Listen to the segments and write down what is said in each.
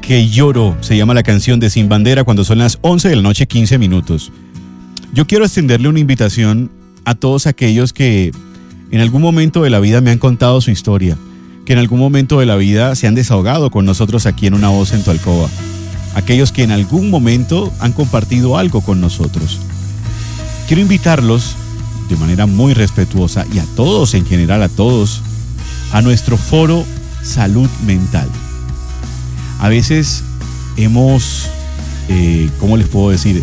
Que lloro, se llama la canción de Sin Bandera cuando son las 11 de la noche, 15 minutos. Yo quiero extenderle una invitación a todos aquellos que en algún momento de la vida me han contado su historia, que en algún momento de la vida se han desahogado con nosotros aquí en Una Voz en tu Alcoba, aquellos que en algún momento han compartido algo con nosotros. Quiero invitarlos de manera muy respetuosa y a todos en general, a todos, a nuestro foro Salud Mental. A veces hemos, ¿cómo les puedo decir?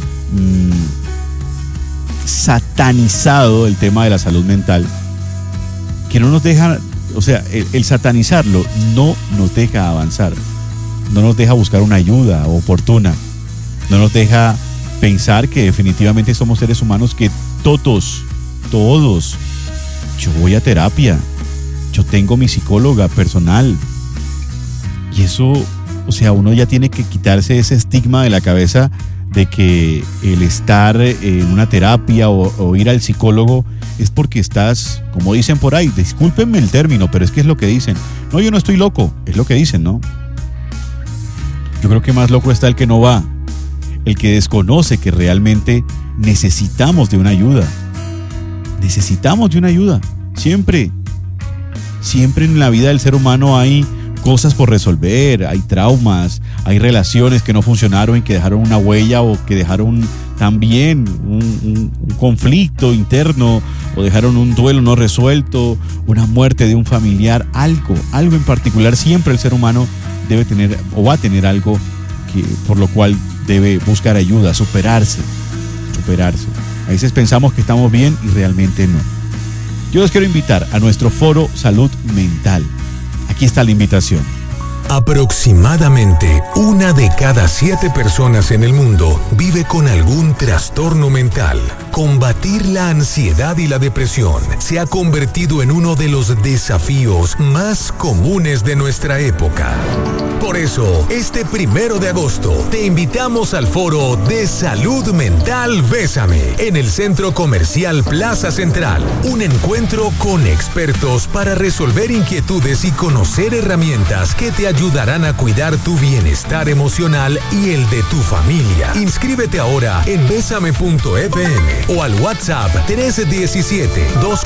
Satanizado el tema de la salud mental, que no nos deja, o sea, el satanizarlo no nos deja avanzar, no nos deja buscar una ayuda oportuna, no nos deja pensar que definitivamente somos seres humanos que todos, yo voy a terapia, yo tengo mi psicóloga personal. Y eso, o sea, uno ya tiene que quitarse ese estigma de la cabeza de que el estar en una terapia o ir al psicólogo es porque estás, como dicen por ahí, discúlpenme el término, pero es que es lo que dicen. No, yo no estoy loco, es lo que dicen, ¿no? Yo creo que más loco está el que no va, el que desconoce que realmente necesitamos de una ayuda. Necesitamos de una ayuda, siempre. Siempre en la vida del ser humano hay cosas por resolver, hay traumas, hay relaciones que no funcionaron y que dejaron una huella o que dejaron también un conflicto interno o dejaron un duelo no resuelto, una muerte de un familiar, algo en particular. Siempre el ser humano debe tener o va a tener algo por lo cual debe buscar ayuda, superarse. A veces pensamos que estamos bien y realmente no. Yo los quiero invitar a nuestro foro Salud Mental. Aquí está la invitación. Aproximadamente 1 de cada 7 personas en el mundo vive con algún trastorno mental. Combatir la ansiedad y la depresión se ha convertido en uno de los desafíos más comunes de nuestra época. Por eso, este 1 de agosto, te invitamos al foro de Salud Mental Bésame en el Centro Comercial Plaza Central. Un encuentro con expertos para resolver inquietudes y conocer herramientas que te ayudarán a cuidar tu bienestar emocional y el de tu familia. Inscríbete ahora en besame.fm o al WhatsApp 317